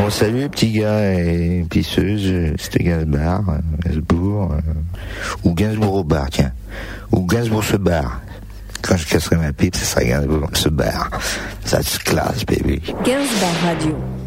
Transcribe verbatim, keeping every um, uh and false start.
Bon, salut les petits gars et pisseuses, c'était Gainsbourg, euh, Gainsbourg, euh, ou Gainsbourg au bar, tiens. Ou Gainsbourg se barre. Quand je casserai ma pipe, ça sera Gainsbourg se barre. Ça se classe, baby. Gainsbourg Radio.